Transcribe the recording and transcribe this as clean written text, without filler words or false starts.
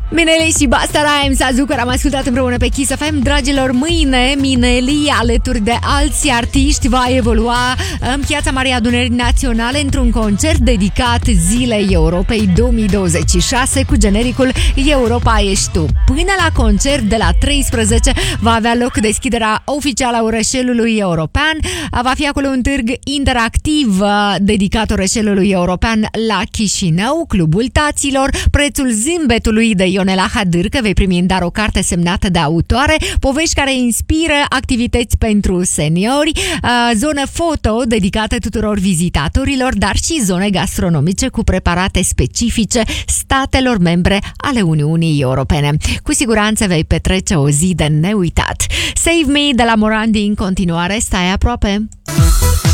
Mineli și Basta Rhymes, Azucar, am ascultat împreună pe Kiss FM. Dragilor, mâine Mineli, alături de alți artiști, va evolua în Piața Marii Adunării Naționale într-un concert dedicat Zilei Europei 2026 cu genericul Europa ești tu. Până la concert de la 13 va avea loc deschiderea oficială a orășelului european. Va fi acolo un târg interactiv dedicat orășelului european la Chișinău, Clubul Taților, prețul zâmbetului de Ionela Hadârcă, vei primi în dar o carte semnată de autoare, povești care inspiră, activități pentru seniori, zonă foto dedicată tuturor vizitatorilor, dar și zone gastronomice cu preparate specifice statelor membre ale Uniunii Europene. Cu siguranță vei petrece o zi de neuitat. Save Me de la Morandi în continuare, stai aproape!